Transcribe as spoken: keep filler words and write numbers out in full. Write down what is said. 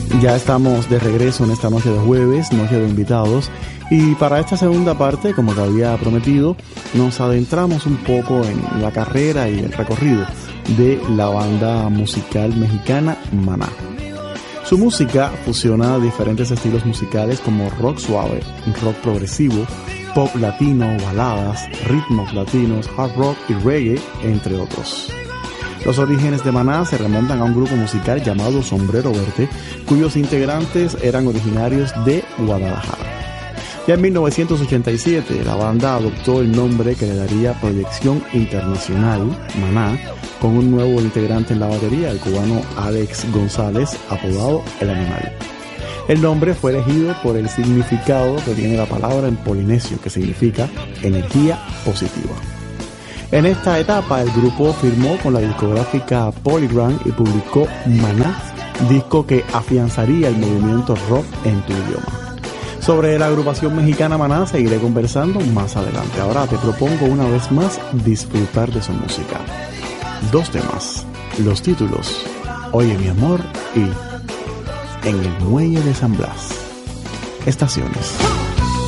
Ya estamos de regreso en esta noche de jueves, noche de invitados, y para esta segunda parte, como te había prometido, nos adentramos un poco en la carrera y el recorrido de la banda musical mexicana Maná. Su música fusiona diferentes estilos musicales como rock suave, rock progresivo, pop latino, baladas, ritmos latinos, hard rock y reggae, entre otros. Los orígenes de Maná se remontan a un grupo musical llamado Sombrero Verde, cuyos integrantes eran originarios de Guadalajara. Ya en mil novecientos ochenta y siete, la banda adoptó el nombre que le daría proyección internacional, Maná, con un nuevo integrante en la batería, el cubano Alex González, apodado El Animal. El nombre fue elegido por el significado que tiene la palabra en polinesio, que significa energía positiva. En esta etapa, el grupo firmó con la discográfica Polygram y publicó Maná, disco que afianzaría el movimiento rock en tu idioma. Sobre la agrupación mexicana Maná seguiré conversando más adelante. Ahora te propongo una vez más disfrutar de su música. Dos temas, los títulos Oye mi amor y En el muelle de San Blas. Estaciones.